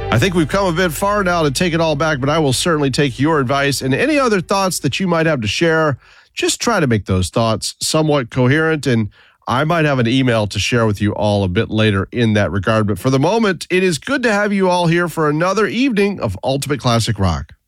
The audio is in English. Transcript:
I think we've come a bit far now to take it all back, but I will certainly take your advice and any other thoughts that you might have to share. Just try to make those thoughts somewhat coherent, and I might have an email to share with you all a bit later in that regard. But for the moment, it is good to have you all here for another evening of Ultimate Classic Rock.